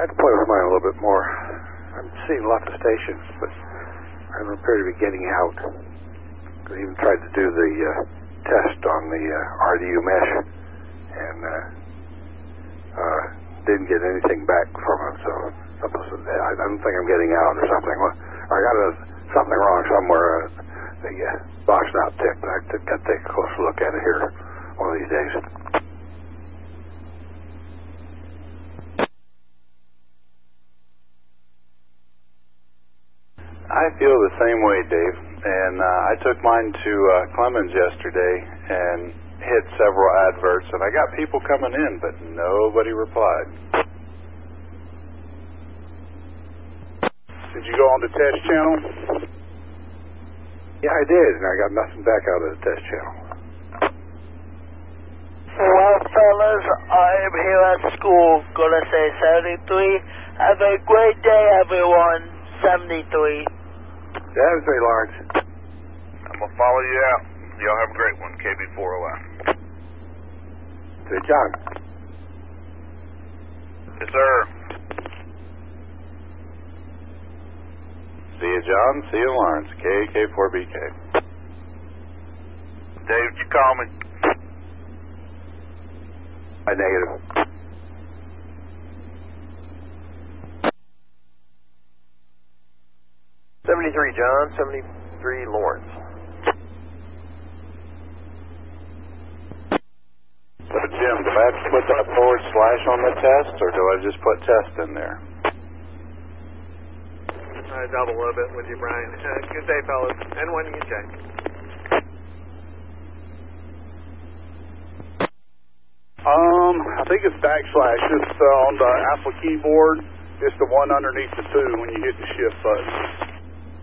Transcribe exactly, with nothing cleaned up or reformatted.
I had to play with mine a little bit more. I'm seeing lots of stations, but I don't appear to be getting out. I even tried to do the uh, test on the uh, R D U mesh, and uh, uh, didn't get anything back from it. So I don't think I'm getting out or something. I got a, something wrong somewhere. Uh, the uh, box not tipped. I got to take a closer look at it here one of these days. I feel the same way, Dave. And uh, I took mine to uh, Clemens yesterday and hit several adverts, and I got people coming in, but nobody replied. Did you go on the test channel? Yeah, I did, and I got nothing back out of the test channel. Well, fellas, I am here at school. Gonna say seventy-three. Have a great day, everyone. seventy-three. seventy-three, Lawrence. I'm gonna follow you out. Y'all have a great one, K B four oh I. To John. Yes, sir. See you, John. See you, Lawrence. K K four B K. Dave, did you call me? I negative. seventy-three, John. seventy-three, Lawrence. So, Jim, do I have to put that forward slash on the test, or do I just put test in there? I double a little bit with you, Brian. Uh, good day, fellas. And when you check. Um, I think it's backslash. It's uh, on the Apple keyboard. It's the one underneath the two when you hit the shift button.